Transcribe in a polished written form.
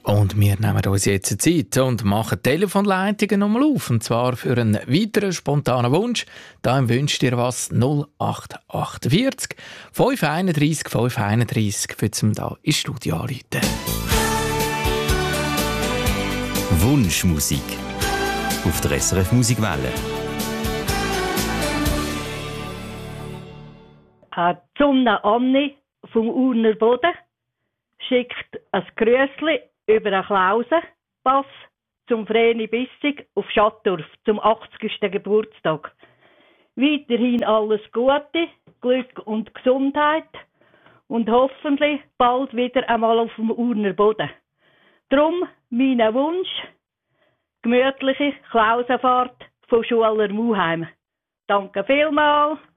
Und wir nehmen uns jetzt Zeit und machen die Telefonleitungen nochmal auf. Und zwar für einen weiteren spontanen Wunsch. Da wünscht ihr was 0848 531 531 für zum da ins Studio anrufen. Wunschmusik auf der SRF Musikwelle. Die Sonne Anni vom Urner Boden schickt ein Grüßli über einen Klausenpass zum Vreni Bissig auf Schattdorf zum 80. Geburtstag. Weiterhin alles Gute, Glück und Gesundheit und hoffentlich bald wieder einmal auf dem Urner Boden. Drum mein Wunsch, gemütliche Klausenfahrt von Schuler Muheim. Danke vielmals.